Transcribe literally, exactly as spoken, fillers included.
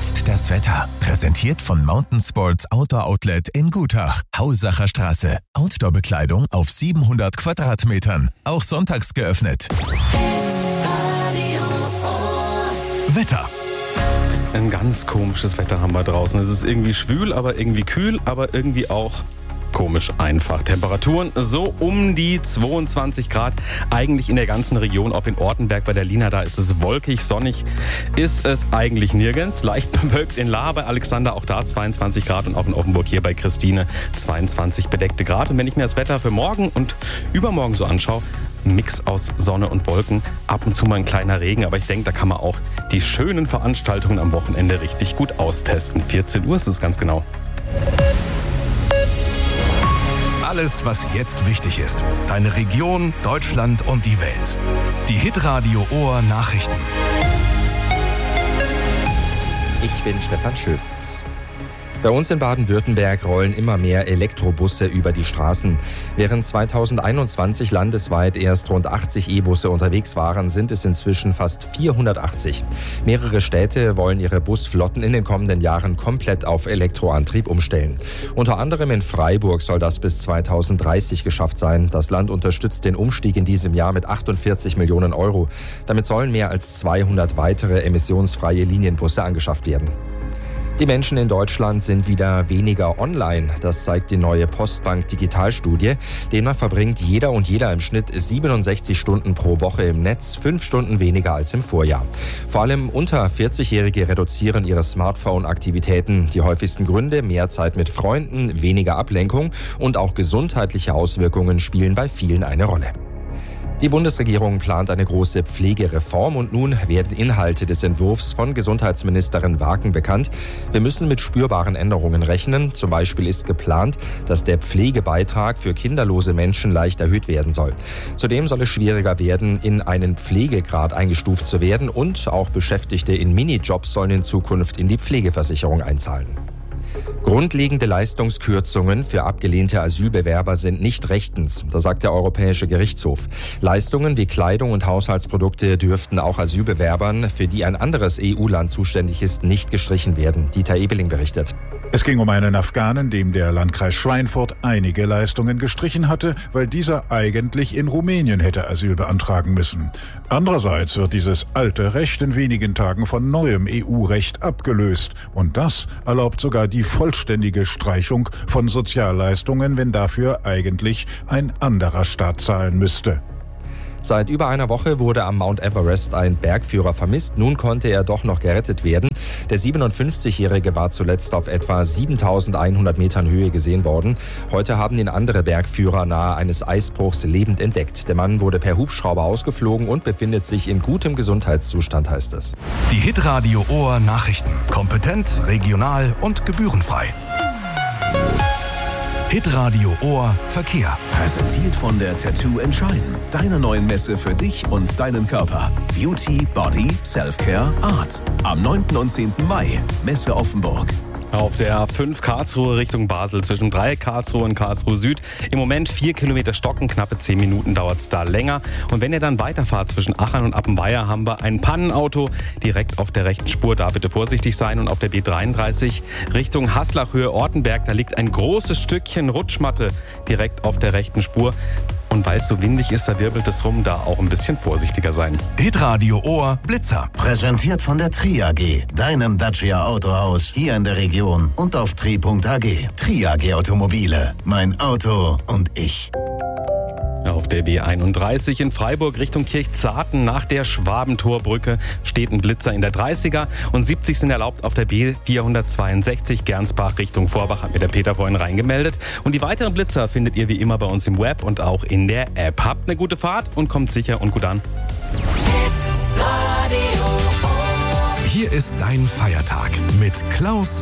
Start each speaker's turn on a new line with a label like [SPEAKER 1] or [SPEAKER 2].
[SPEAKER 1] jetzt das Wetter. Präsentiert von Mountain Sports Outdoor Outlet in Gutach. Hausacher Straße. Outdoor-Bekleidung auf siebenhundert Quadratmetern. Auch sonntags geöffnet. Wetter.
[SPEAKER 2] Ein ganz komisches Wetter haben wir draußen. Es ist irgendwie schwül, aber irgendwie kühl, aber irgendwie auch komisch einfach. Temperaturen so um die zweiundzwanzig Grad. Eigentlich in der ganzen Region. Auf in Ortenberg bei der Lina, da ist es wolkig, sonnig ist es eigentlich nirgends. Leicht bewölkt in Lahr bei Alexander, auch da zweiundzwanzig Grad. Und auch in Offenburg hier bei Christine zweiundzwanzig bedeckte Grad. Und wenn ich mir das Wetter für morgen und übermorgen so anschaue, Mix aus Sonne und Wolken, ab und zu mal ein kleiner Regen, aber ich denke, da kann man auch die schönen Veranstaltungen am Wochenende richtig gut austesten. vierzehn Uhr ist es ganz genau.
[SPEAKER 1] Alles, was jetzt wichtig ist. Deine Region, Deutschland und die Welt. Die Hitradio Ohr Nachrichten.
[SPEAKER 3] Ich bin Stefan Schöpitz. Bei uns in Baden-Württemberg rollen immer mehr Elektrobusse über die Straßen. Während zweitausendeinundzwanzig landesweit erst rund achtzig E-Busse unterwegs waren, sind es inzwischen fast vierhundertachtzig. Mehrere Städte wollen ihre Busflotten in den kommenden Jahren komplett auf Elektroantrieb umstellen. Unter anderem in Freiburg soll das bis zweitausenddreißig geschafft sein. Das Land unterstützt den Umstieg in diesem Jahr mit achtundvierzig Millionen Euro. Damit sollen mehr als zweihundert weitere emissionsfreie Linienbusse angeschafft werden. Die Menschen in Deutschland sind wieder weniger online. Das zeigt die neue Postbank Digitalstudie. Demnach verbringt jeder und jeder im Schnitt siebenundsechzig Stunden pro Woche im Netz, fünf Stunden weniger als im Vorjahr. Vor allem unter vierzig-Jährige reduzieren ihre Smartphone-Aktivitäten. Die häufigsten Gründe: mehr Zeit mit Freunden, weniger Ablenkung und auch gesundheitliche Auswirkungen spielen bei vielen eine Rolle. Die Bundesregierung plant eine große Pflegereform und nun werden Inhalte des Entwurfs von Gesundheitsministerin Waken bekannt. Wir müssen mit spürbaren Änderungen rechnen. Zum Beispiel ist geplant, dass der Pflegebeitrag für kinderlose Menschen leicht erhöht werden soll. Zudem soll es schwieriger werden, in einen Pflegegrad eingestuft zu werden und auch Beschäftigte in Minijobs sollen in Zukunft in die Pflegeversicherung einzahlen. Grundlegende Leistungskürzungen für abgelehnte Asylbewerber sind nicht rechtens, das sagt der Europäische Gerichtshof. Leistungen wie Kleidung und Haushaltsprodukte dürften auch Asylbewerbern, für die ein anderes E U-Land zuständig ist, nicht gestrichen werden. Dieter Ebeling berichtet.
[SPEAKER 4] Es ging um einen Afghanen, dem der Landkreis Schweinfurt einige Leistungen gestrichen hatte, weil dieser eigentlich in Rumänien hätte Asyl beantragen müssen. Andererseits wird dieses alte Recht in wenigen Tagen von neuem E U-Recht abgelöst. Und das erlaubt sogar die vollständige Streichung von Sozialleistungen, wenn dafür eigentlich ein anderer Staat zahlen müsste.
[SPEAKER 3] Seit über einer Woche wurde am Mount Everest ein Bergführer vermisst. Nun konnte er doch noch gerettet werden. Der siebenundfünfzigjährige war zuletzt auf etwa siebentausendeinhundert Metern Höhe gesehen worden. Heute haben ihn andere Bergführer nahe eines Eisbruchs lebend entdeckt. Der Mann wurde per Hubschrauber ausgeflogen und befindet sich in gutem Gesundheitszustand, heißt es.
[SPEAKER 1] Die Hitradio Ohr Nachrichten. Kompetent, regional und gebührenfrei. Hitradio Ohr Verkehr. Präsentiert von der Tattoo Shine, deiner neuen Messe für dich und deinen Körper. Beauty, Body, Selfcare, Art. Am neunten und zehnten Mai, Messe Offenburg.
[SPEAKER 2] Auf der A fünf Karlsruhe Richtung Basel zwischen Dreieck Karlsruhe und Karlsruhe Süd. Im Moment vier Kilometer Stocken, knappe zehn Minuten dauert es da länger. Und wenn ihr dann weiterfahrt zwischen Achern und Appenweier, haben wir ein Pannenauto direkt auf der rechten Spur. Da bitte vorsichtig sein. Und auf der B dreiunddreißig Richtung Haslach-Höhe Ortenberg, da liegt ein großes Stückchen Rutschmatte direkt auf der rechten Spur. Und weil es so windig ist, da wirbelt es rum, da auch ein bisschen vorsichtiger sein.
[SPEAKER 1] Hitradio Ohr Blitzer.
[SPEAKER 5] Präsentiert von der Tri A G, deinem Dacia Autohaus hier in der Region und auf tri punkt a g. Tri A G Automobile, mein Auto und ich.
[SPEAKER 2] Auf der B einunddreißig in Freiburg Richtung Kirchzarten nach der Schwabentorbrücke steht ein Blitzer in der dreißiger und siebzig sind erlaubt auf der B vierhundertzweiundsechzig Gernsbach Richtung Vorbach, hat mir der Peter vorhin reingemeldet. Und die weiteren Blitzer findet ihr wie immer bei uns im Web und auch in der App. Habt eine gute Fahrt und kommt sicher und gut an.
[SPEAKER 1] Hier ist dein Feiertag mit Klaus